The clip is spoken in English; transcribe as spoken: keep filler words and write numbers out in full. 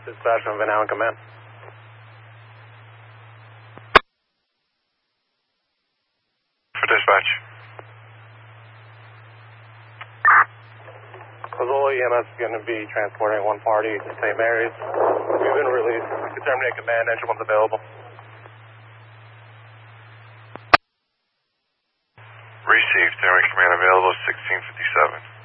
Dispatch from Van Allen Command. For dispatch. Missoula E M S is going to be transporting one party to Saint Mary's. We've been released. You can terminate command. Engine one's available. Received. Terminate command available sixteen fifty-seven.